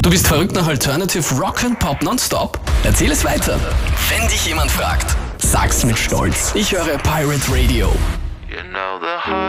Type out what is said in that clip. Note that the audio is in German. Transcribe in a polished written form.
Du bist verrückt nach Alternative Rock and Pop nonstop? Erzähl es weiter. Wenn dich jemand fragt, sag's mit Stolz. Ich höre Pirate Radio.